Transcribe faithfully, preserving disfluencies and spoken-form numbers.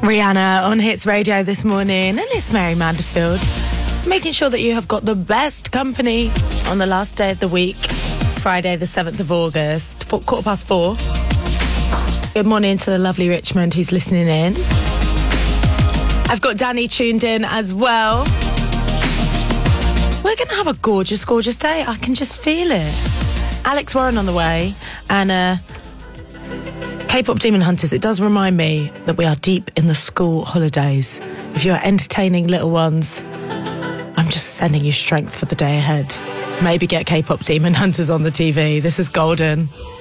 Rihanna on Hits Radio this morning, and it's Mary Manderfield, making sure that you have got the best company on the last day of the week. It's Friday the seventh of August, four, quarter past four. Good morning to the lovely Richmond who's listening in. I've got Danny tuned in as well. We're going to have a gorgeous, gorgeous day. I can just feel it. Alex Warren on the way, and uh, K-pop Demon Hunters. It does remind me that we are deep in the school holidays. If you're entertaining little ones, I'm just sending you strength for the day ahead. Maybe get K-pop Demon Hunters on the T V. This is Golden.